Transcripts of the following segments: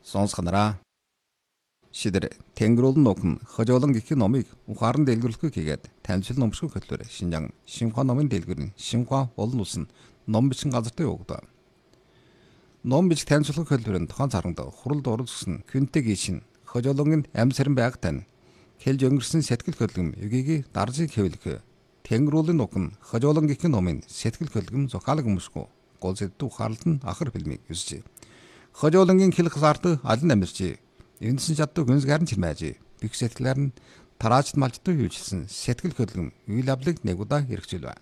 Сонсгонараа. Шидэр Тэнгэр уулын нөхөн хожоолон гэх номыг ухаан дэлгэрүүлэхгүй хийгээд танилцал номшгүй хөтлөөр Шинжаан Шинхua номын дэлгэр нь Шинхua олон улс нь ном бичин газартай өгдөө. Ном бич танилцуулах хөтлөөрийн тохон царганд хуралд оролцсон Квинтэг ишин хожоолонгийн амьсарн байг тань хэлж өнгөрсөн сэтгэл хөдлөм эгийг даржиг хэвлэх Тэнгэр уулын нөхөн хожоолон гэх номын сэтгэл хөдлөм зохиалга өмсгөө гол зэд ухаалт нь ахар фильмийг үзжээ. Хожоолонгийн хэлэх зарт алин амьсч эндсэн чаддаг гүнзгийрэн чимээж бих сэтгэлээр нь тараачд малждаг хөвчлсэн сэтгэл хөдлөм үйл явдлыг нэг удаа хэрэгжүүлв.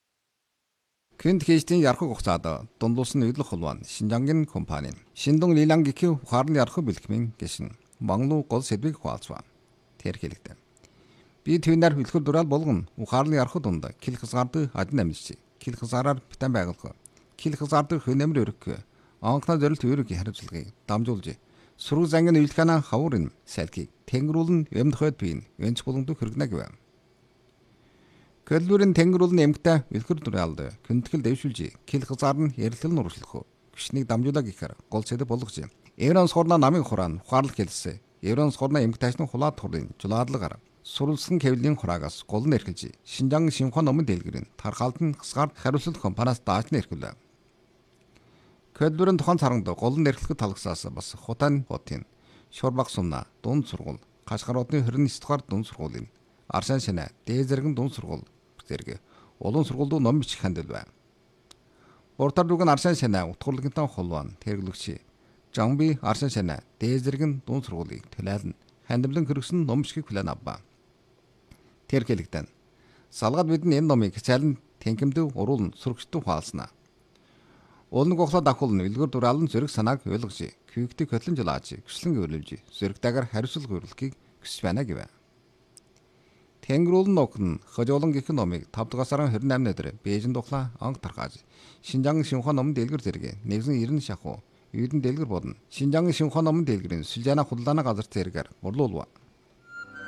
Квинт хийжтийн ярхаг хугацаад дундуулсан үйлдэх холбоон Шинжаангийн компани Шиндун Лилан гэх ухаарын ярхаг бэлтгэмийн гишин Монголын гол сэдвийг хуваалцав. Тэр хэлэхдээ би түүнээр хөлхөр дураал болгон ухаарын ярхаг дунд хэл хязгаард адин амьсч хэл хязгаараар битэн байгуулах хэл хязгаард хөнөмөр өрөх анхна зорилт үүрэг хариуцлагыг дамжуулж сураг зангийн үйлдэлхана хаврын салхийг тэнгэрүүлэн эмдөхөд бийн энц боломжтой хэрэгнэ гэв. Көллүрийн тэнгэрүүлэн эмгтэй үлхэр дураалд көнтгөл дэвшүүлж хэл хязгаар нь ярилцлал нуршлах гүшнийг дамжуулаг гэхээр гол сэдв болгож Еврон сурна намын хураан ухаарлах хэлсэн Еврон сурна эмгтэйчны хулаад турын жулаадлагаар суралцсан кевлийн хураагаас гол нь эрхэлж Шинжаан Шинхua номын дэлгэрийн тархаалтын хасгаар хариуцлал компаниас дааж нь эрхэлв. Көлбөрийн тохон царганд голн эрхлэх талагсаас бас хутан хотын Шорбаг сумна дунд сургууль Кашгаруудны 29 дугаар дунд сургуулийн Аршан Шанаа дээд зэрэг дунд сургууль зэрэг улуун сургуульд ном бичих хандилв. Уртар дүгэн Аршан Шанаа утгуулагтай холбоон тэрглэгч Жамби Аршан Шанаа дээд зэрэг дунд сургуулийг төлөөлн хандивлан хөргсөн ном бичих план авва. Тэр хэлэгдэн салгаад бидний энэ номыг цалин тэнхимдэв уруулн сурагчдад хаалснаа. Олон гохлоо давхулн үлгэр дураалан зэрэг санааг ойлгож, квиктийг хөтлөн жулааж, гүслэн өөрлөж, зэрэгтэйгээр хариуцлага өрүүлэхийг хүсэж байна гэв. Тэнгэр уулын нөхөн хожоолон гэх номыг 5 дугаар сарын 28-нд Бээжинд тухлаа анх тархааж, Шинжаан Шинхua номын дэлгэр зэрэг нэгэн 90 шахуу, үйдэн дэлгэр бодно. Шинжаан Шинхua номын дэлгэрийн Сүлжаана худалдааны газар зэрэгээр урлуулв.